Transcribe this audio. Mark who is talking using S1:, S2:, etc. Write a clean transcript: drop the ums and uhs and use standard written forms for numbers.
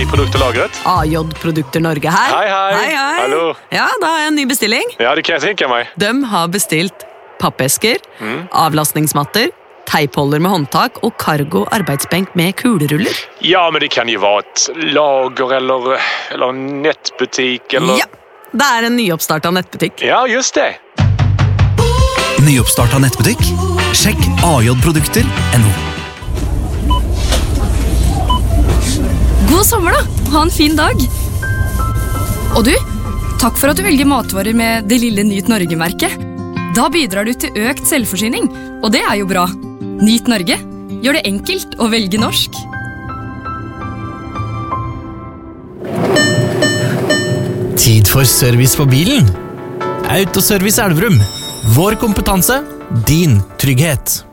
S1: Produkterlagret.
S2: AJ Produkter Norge her.
S1: Hei. Hallo.
S2: Ja, da har jeg en ny bestilling.
S1: Ja, det kan jeg tenke meg.
S2: De har bestilt pappesker, avlastningsmatter, teipholder med håndtak og cargo arbeidsbenk med kuleruller.
S1: Ja, men det kan jo være et lager eller en nettbutikk eller...
S2: Ja, det er en nyoppstartet nettbutikk.
S1: Ja, just det.
S3: Nyoppstartet nettbutikk? Sjekk ajprodukter.no.
S4: God sommer da, ha en fin dag. Og du, takk for at du velger matvarer med det lille Nyt Norge-merket. Da bidrar du til økt selvforsyning, og det er jo bra. Nyt Norge, gjør det enkelt å velge norsk.
S5: Tid for service på bilen. Autoservice Elverum. Vår kompetanse, din trygghet.